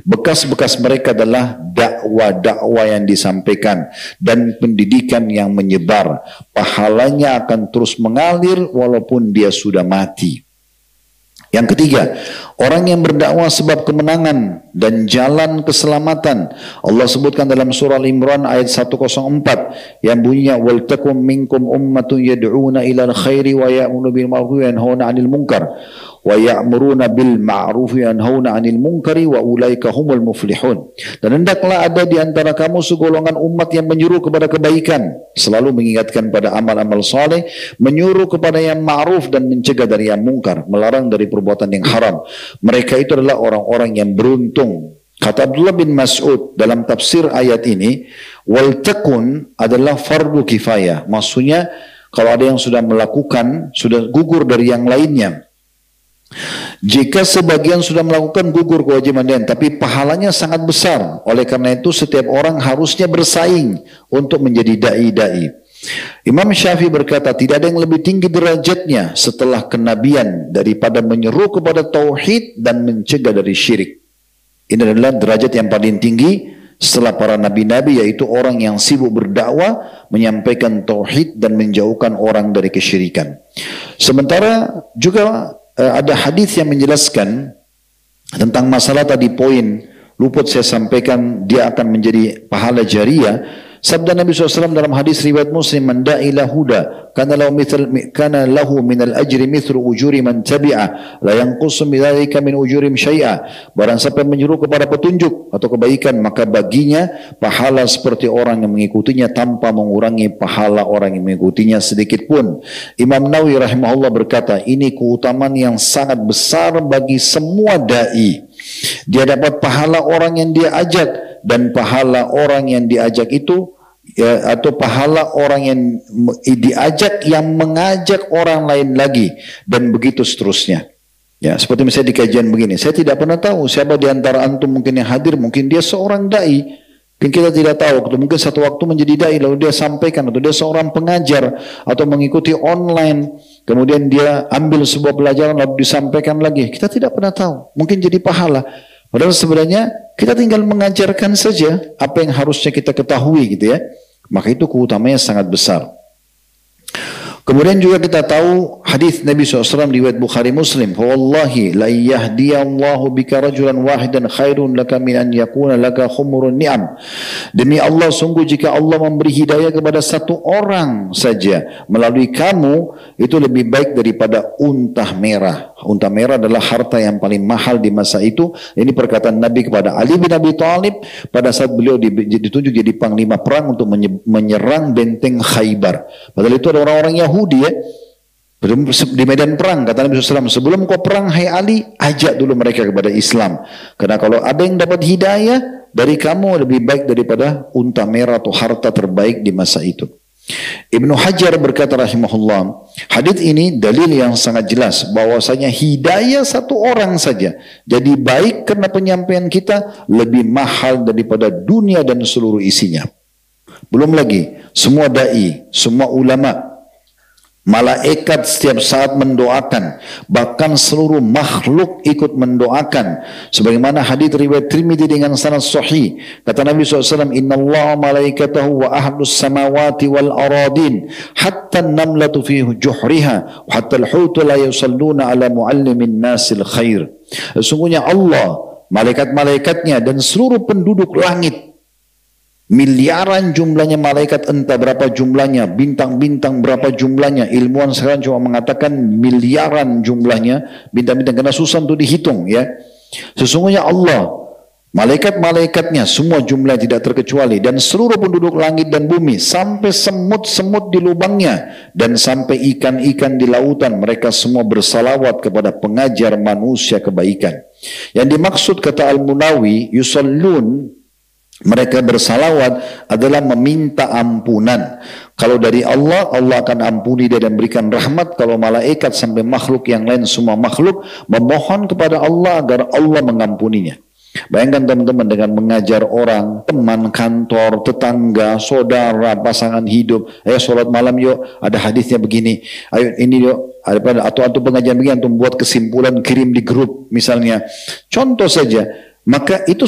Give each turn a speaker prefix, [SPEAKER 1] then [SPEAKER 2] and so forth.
[SPEAKER 1] Bekas-bekas mereka adalah dakwah-dakwah yang disampaikan dan pendidikan yang menyebar. Pahalanya akan terus mengalir walaupun dia sudah mati. Yang ketiga, orang yang berdakwah sebab kemenangan dan jalan keselamatan. Allah sebutkan dalam surah Al-Imran ayat 104 yang bunyinya wal takum minkum ummatun yad'una ilal khairi wa ya'muru bil ma'ruf wa yanhauna 'anil munkar wa ya'muruna bil ma'ruf wa yanhauna 'anil munkari wa ulaika humul muflihun. Dan hendaklah ada di antara kamu segolongan umat yang menyuruh kepada kebaikan, selalu mengingatkan pada amal-amal saleh, menyuruh kepada yang ma'ruf dan mencegah dari yang mungkar, melarang dari perbuatan yang haram. Mereka itu adalah orang-orang yang beruntung. Kata Abdullah bin Mas'ud dalam tafsir ayat ini, wal takun adalah fardu kifayah. Maksudnya kalau ada yang sudah melakukan, sudah gugur dari yang lainnya. Jika sebagian sudah melakukan, gugur kewajiban lain, tapi pahalanya sangat besar. Oleh karena itu setiap orang harusnya bersaing untuk menjadi da'i-da'i. Imam Syafi'i berkata, tidak ada yang lebih tinggi derajatnya setelah kenabian daripada menyeru kepada tauhid dan mencegah dari syirik. Ini adalah derajat yang paling tinggi setelah para nabi-nabi, yaitu orang yang sibuk berdakwah, menyampaikan tauhid dan menjauhkan orang dari kesyirikan. Sementara juga ada hadis yang menjelaskan tentang masalah tadi poin luput saya sampaikan, dia akan menjadi pahala jariah. Sabda Nabi SAW dalam hadis riwayat Muslim, man da'ila huda kana lahu minal ajri mithlu ujuri man tabi'ah la yanqusu bidzalika min ujurim syai'a. Barang siapa menyuruh kepada petunjuk atau kebaikan, maka baginya pahala seperti orang yang mengikutinya tanpa mengurangi pahala orang yang mengikutinya sedikit pun. Imam Nawawi rahimahullah berkata, ini keutamaan yang sangat besar bagi semua dai. Dia dapat pahala orang yang dia ajak, dan pahala orang yang diajak itu atau pahala orang yang diajak yang mengajak orang lain lagi, dan begitu seterusnya. Ya, seperti misalnya di kajian begini, saya tidak pernah tahu siapa di antara antum mungkin yang hadir, mungkin dia seorang dai, mungkin kita tidak tahu, atau mungkin satu waktu menjadi dai lalu dia sampaikan, atau dia seorang pengajar atau mengikuti online, kemudian dia ambil sebuah pelajaran lalu disampaikan lagi, kita tidak pernah tahu, mungkin jadi pahala. Padahal sebenarnya kita tinggal mengajarkan saja apa yang harusnya kita ketahui gitu ya. Maka itu keutamaannya sangat besar. Kemudian juga kita tahu hadis Nabi SAW riwayat Bukhari Muslim, wallahi la yahdiyallahu bika rajulan wahidan khairun laka min an yakuna laka khumurun ni'am. Demi Allah, sungguh jika Allah memberi hidayah kepada satu orang saja melalui kamu, itu lebih baik daripada unta merah. Unta merah adalah harta yang paling mahal di masa itu. Ini perkataan Nabi kepada Ali bin Abi Thalib pada saat beliau ditunjuk jadi panglima perang untuk menyerang benteng Khaybar. Padahal itu ada orang-orang Yahudi ya, di medan perang. Kata Nabi SAW, sebelum kau perang hai Ali, ajak dulu mereka kepada Islam, karena kalau ada yang dapat hidayah dari kamu lebih baik daripada unta merah atau harta terbaik di masa itu. Ibnu Hajar berkata rahimahullah, hadis ini dalil yang sangat jelas bahwasanya hidayah satu orang saja jadi baik karena penyampaian kita lebih mahal daripada dunia dan seluruh isinya. Belum lagi semua dai, semua ulama, malaikat setiap saat mendoakan, bahkan seluruh makhluk ikut mendoakan. Sebagaimana hadis riwayat Tirmidzi dengan sanad sahih, kata Nabi SAW, Inna Allah malaikatahu wa ahlus samawati wal aradin hatta namlatu fi juhriha wa hatta al-hutu la yusalluna ala muallimin nasil khair. Sesungguhnya Allah, malaikat-malaikatnya dan seluruh penduduk langit, miliaran jumlanya malaikat, entah berapa jumlahnya, bintang-bintang berapa jumlahnya, ilmuwan sekarang cuma mengatakan miliaran jumlahnya bintang-bintang karena susah untuk dihitung ya. Sesungguhnya Allah, malaikat-malaikatnya semua jumlah tidak terkecuali, dan seluruh penduduk langit dan bumi, sampai semut-semut di lubangnya dan sampai ikan-ikan di lautan, mereka semua bersalawat kepada pengajar manusia kebaikan. Yang dimaksud kata Al-Munawi, yusallun, mereka bersalawat adalah meminta ampunan. Kalau dari Allah, Allah akan ampuni dia dan berikan rahmat. Kalau malaikat sampai makhluk yang lain, semua makhluk memohon kepada Allah agar Allah mengampuninya. Bayangkan teman-teman dengan mengajar orang, teman kantor, tetangga, saudara, pasangan hidup, ayo sholat malam yuk, ada hadisnya begini, ayo ini yuk, atau pengajian begini, untuk membuat kesimpulan kirim di grup misalnya, contoh saja. Maka itu